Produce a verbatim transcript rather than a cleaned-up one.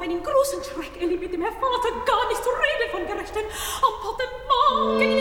einen großen Schreck erlebt mit dem Herr Vater, gar nicht zu reden von Gerechten. Emporte-moi,